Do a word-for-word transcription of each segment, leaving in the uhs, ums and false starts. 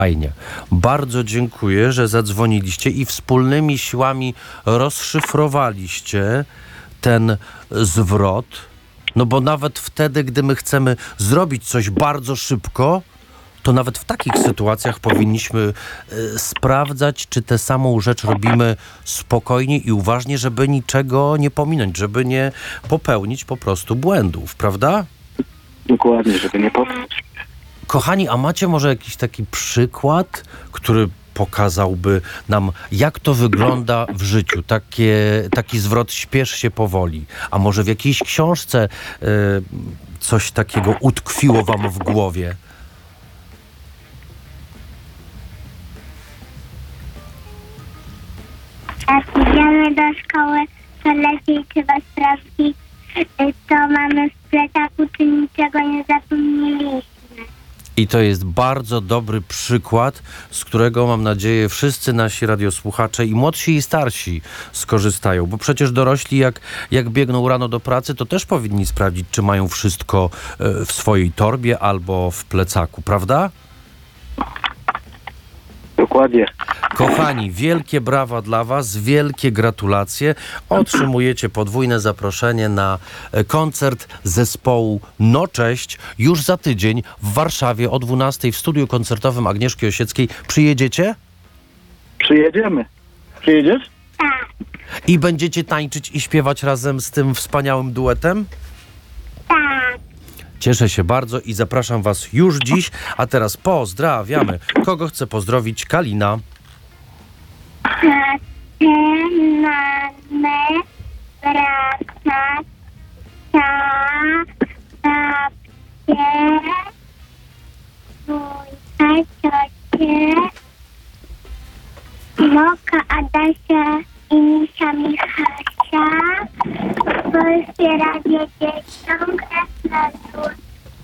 Fajnie. Bardzo dziękuję, że zadzwoniliście i wspólnymi siłami rozszyfrowaliście ten zwrot. No bo nawet wtedy, gdy my chcemy zrobić coś bardzo szybko, to nawet w takich sytuacjach powinniśmy y, sprawdzać, czy tę samą rzecz robimy spokojnie i uważnie, żeby niczego nie pominąć, żeby nie popełnić po prostu błędów, prawda? Dokładnie, żeby nie powtórzyć. Kochani, a macie może jakiś taki przykład, który pokazałby nam, jak to wygląda w życiu? Takie, taki zwrot śpiesz się powoli. A może w jakiejś książce y, coś takiego utkwiło wam w głowie? Jak idziemy do szkoły, to lepiej trzeba sprawdzić, co mamy w plecaku, czy niczego nie zapomnieliśmy. I to jest bardzo dobry przykład, z którego, mam nadzieję, wszyscy nasi radiosłuchacze, i młodsi, i starsi, skorzystają. Bo przecież dorośli, jak, jak biegną rano do pracy, to też powinni sprawdzić, czy mają wszystko w swojej torbie albo w plecaku, prawda? Dokładnie. Kochani, wielkie brawa dla was, wielkie gratulacje. Otrzymujecie podwójne zaproszenie na koncert zespołu No Cześć już za tydzień w Warszawie o dwunastej w studiu koncertowym Agnieszki Osieckiej. Przyjedziecie? Przyjedziemy. Przyjedziesz? Tak, I będziecie tańczyć i śpiewać razem z tym wspaniałym duetem? tak. Cieszę się bardzo i zapraszam was już dziś. A teraz pozdrawiamy. Kogo chce pozdrowić? Kalina. Tatę, mamę, brata, ta, babcię, wujka, ciocię, Moka, Adasia i Misia Michasia, Polskie Radio Dzieciom, Krasnodar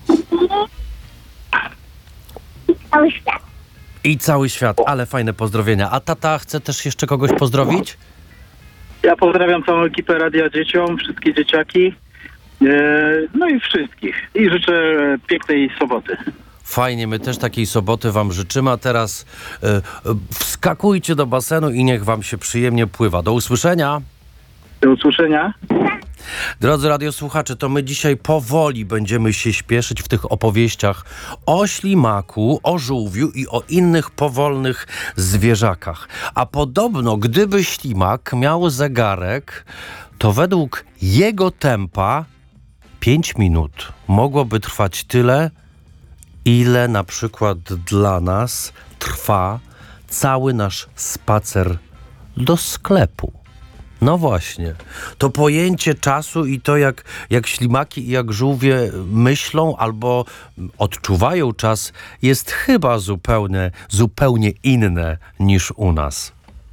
i cały świat. I cały świat, ale fajne pozdrowienia. A tata chce też jeszcze kogoś pozdrowić? Ja pozdrawiam całą ekipę Radia Dzieciom, wszystkie dzieciaki, e, no i wszystkich. I życzę pięknej soboty. Fajnie, my też takiej soboty wam życzymy, a teraz e, e, wskakujcie do basenu i niech wam się przyjemnie pływa. Do usłyszenia! Do usłyszenia. Drodzy radiosłuchacze, to my dzisiaj powoli będziemy się śpieszyć w tych opowieściach o ślimaku, o żółwiu i o innych powolnych zwierzakach. A podobno, gdyby ślimak miał zegarek, to według jego tempa pięć minut mogłoby trwać tyle, ile na przykład dla nas trwa cały nasz spacer do sklepu. No właśnie, to pojęcie czasu i to, jak, jak ślimaki i jak żółwie myślą albo odczuwają czas, jest chyba zupełnie, zupełnie inne niż u nas.